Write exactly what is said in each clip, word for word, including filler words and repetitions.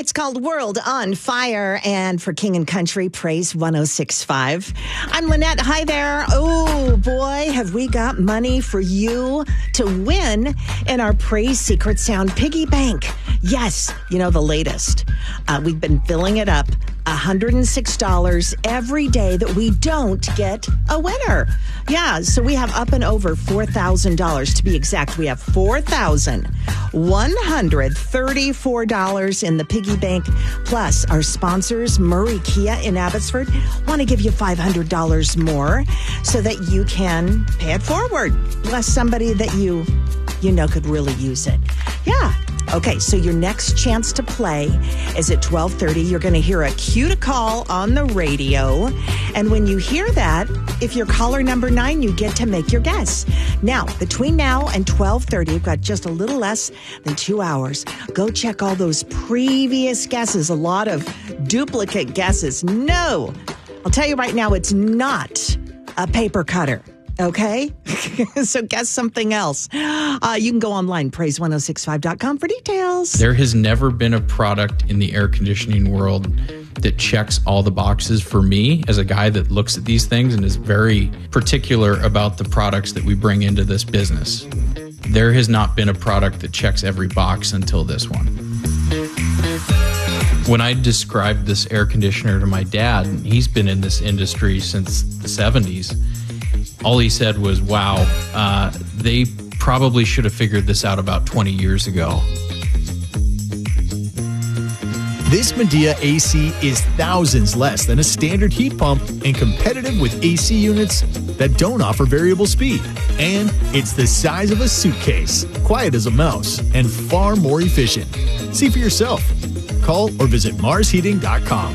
It's called World on Fire. And for King and Country, praise one oh six point five. I'm Lynette. Hi there. Oh, boy, have we got money for you to win in our Praise Secret Sound Piggy Bank. Yes, you know, the latest. Uh, we've been filling it up. one hundred six dollars every day that we don't get a winner. Yeah, so we have up and over four thousand dollars. To be exact, we have four thousand one hundred thirty-four dollars in the piggy bank. Plus, our sponsors, Murray Kia in Abbotsford, want to give you five hundred dollars more so that you can pay it forward. Bless somebody that you, you know could really use it. Yeah. Okay, so your next chance to play is at twelve thirty. You're going to hear a cue to call on the radio. And when you hear that, if you're caller number nine, you get to make your guess. Now, between now and twelve thirty, you've got just a little less than two hours. Go check all those previous guesses. A lot of duplicate guesses. No, I'll tell you right now, it's not a paper cutter. Okay? So guess something else. Uh, you can go online, praise one oh six five dot com for details. There has never been a product in the air conditioning world that checks all the boxes for me as a guy that looks at these things and is very particular about the products that we bring into this business. There has not been a product that checks every box until this one. When I described this air conditioner to my dad, he's been in this industry since the seventies. All he said was, wow, uh, they probably should have figured this out about twenty years ago. This Midea A C is thousands less than a standard heat pump and competitive with A C units that don't offer variable speed. And it's the size of a suitcase, quiet as a mouse, and far more efficient. See for yourself. Call or visit mars heating dot com.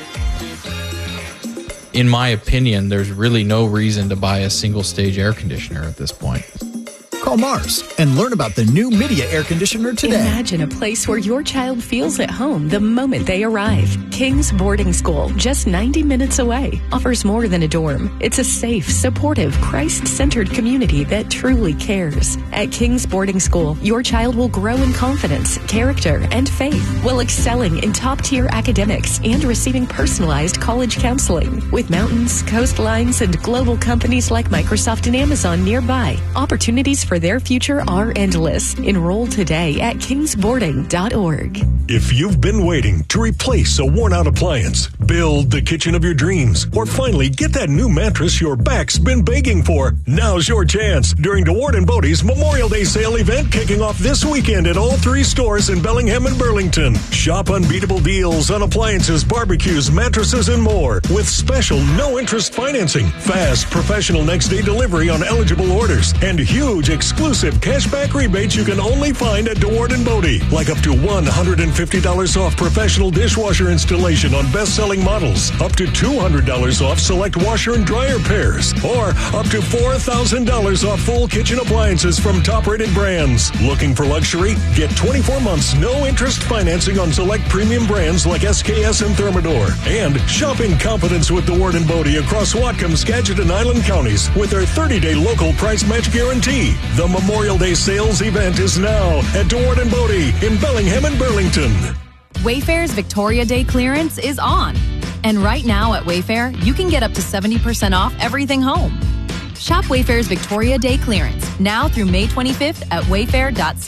In my opinion, there's really no reason to buy a single-stage air conditioner at this point. Call Mars and learn about the new Midea air conditioner today. Imagine a place where your child feels at home the moment they arrive. King's Boarding School, just ninety minutes away, offers more than a dorm. It's a safe, supportive, Christ-centered community that truly cares. At King's Boarding School, your child will grow in confidence, character, and faith while excelling in top-tier academics and receiving personalized college counseling. With mountains, coastlines, and global companies like Microsoft and Amazon nearby, opportunities for their future are endless. Enroll today at kings boarding dot org. If you've been waiting to replace a worn-out appliance, build the kitchen of your dreams, or finally get that new mattress your back's been begging for, now's your chance during DeWard and Bodie's Memorial Day sale event kicking off this weekend at all three stores in Bellingham and Burlington. Shop unbeatable deals on appliances, barbecues, mattresses, and more with special no-interest financing, fast professional next-day delivery on eligible orders, and huge exclusive cashback rebates you can only find at DeWard and Bodie, like up to one hundred fifty dollars off professional dishwasher installation on best-selling models, up to two hundred dollars off select washer and dryer pairs, or up to four thousand dollars off full kitchen appliances from top-rated brands. Looking for luxury? Get twenty-four months no-interest financing on select premium brands like S K S and Thermador. And shop in confidence with DeWard and Bodie across Whatcom, Skagit, and Island counties with their thirty-day local price match guarantee. The Memorial Day sales event is now at DeWard and Bodie in Bellingham and Burlington. Wayfair's Victoria Day clearance is on. And right now at Wayfair, you can get up to seventy percent off everything home. Shop Wayfair's Victoria Day clearance now through May twenty-fifth at wayfair dot c a.